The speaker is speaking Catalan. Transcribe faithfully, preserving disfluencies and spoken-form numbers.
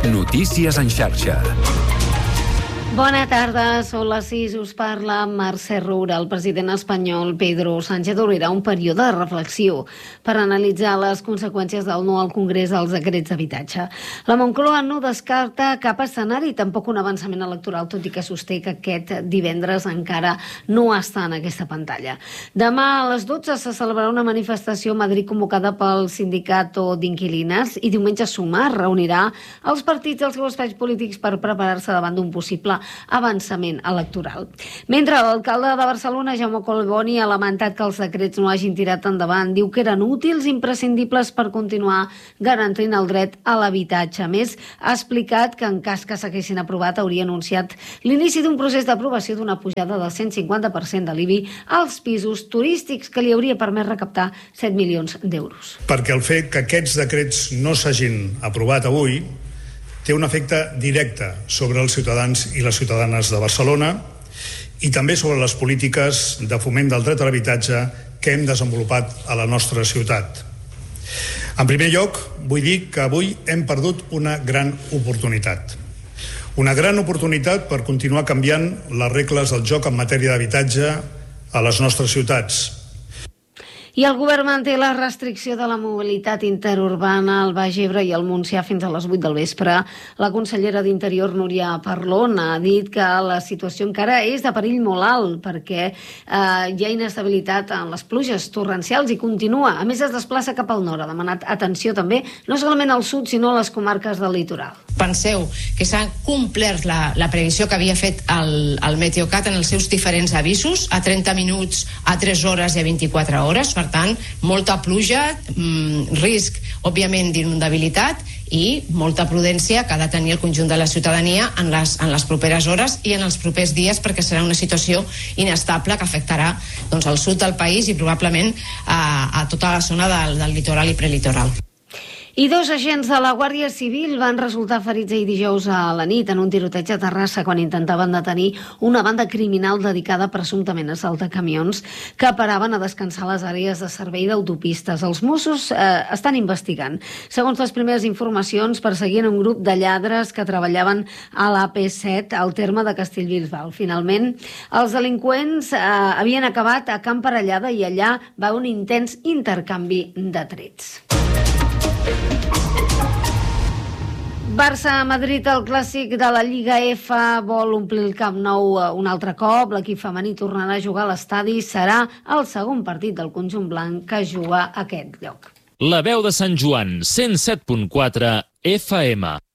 Notícies en xarxa. Bona tarda, són les sis, us parla Mercè Roura. El president espanyol Pedro Sánchez obrirà un període de reflexió per analitzar les conseqüències del no al Congrés als decrets d'habitatge. La Moncloa no descarta cap escenari, tampoc un avançament electoral, tot i que sosté que aquest divendres encara no està en aquesta pantalla. Demà a les dotze se celebrarà una manifestació a Madrid convocada pel Sindicato d'Inquilines i diumenge Sumar reunirà els partits dels seus espais polítics per preparar-se davant d'un possible avançament electoral. Mentre l'alcalde de Barcelona, Jaume Collboni, ha lamentat que els decrets no hagin tirat endavant. Diu que eren útils i imprescindibles per continuar garantint el dret a l'habitatge. A més, ha explicat que en cas que s'haguessin aprovat hauria anunciat l'inici d'un procés d'aprovació d'una pujada del cent cinquanta per cent de l'I B I als pisos turístics que li hauria permès recaptar set milions d'euros. Perquè el fet que aquests decrets no s'hagin aprovat avui té un efecte directe sobre els ciutadans i les ciutadanes de Barcelona i també sobre les polítiques de foment del dret a l'habitatge que hem desenvolupat a la nostra ciutat. En primer lloc, vull dir que avui hem perdut una gran oportunitat. Una gran oportunitat per continuar canviant les regles del joc en matèria d'habitatge a les nostres ciutats. I el govern manté la restricció de la mobilitat interurbana al Baix Ebre i al Montsià fins a les vuit del vespre. La consellera d'Interior, Núria Parlon, ha dit que la situació encara és de perill molt alt perquè eh, hi ha inestabilitat en les pluges torrencials i continua. A més, es desplaça cap al nord. Ha demanat atenció també, no solament al sud, sinó a les comarques del litoral. Penseu que s'ha complert la, la previsió que havia fet el, el Meteocat en els seus diferents avisos, a trenta minuts, a tres hores i a vint-i-quatre hores. Per tant, molta pluja, mmm, risc, òbviament, d'inundabilitat i molta prudència que ha de tenir el conjunt de la ciutadania en les, en les properes hores i en els propers dies, perquè serà una situació inestable que afectarà doncs, al sud del país i probablement a, a tota la zona del, del litoral i prelitoral. I dos agents de la Guàrdia Civil van resultar ferits ahir dijous a la nit en un tiroteig a Terrassa quan intentaven detenir una banda criminal dedicada presumptament a assaltar camions que paraven a descansar a les àrees de servei d'autopistes. Els Mossos eh, estan investigant. Segons les primeres informacions, perseguien un grup de lladres que treballaven a l'A P set al terme de Castellbisbal. Finalment, els delinqüents eh, havien acabat a Camp Parellada i allà va un intens intercanvi de trets. Barça-Madrid, el clàssic de la Lliga F, vol omplir el Camp Nou un altre cop. L'equip femení tornarà a jugar a l'estadi. Serà el segon partit del conjunt blanc que juga a aquest lloc. La veu de Sant Joan, cent set punt quatre F M.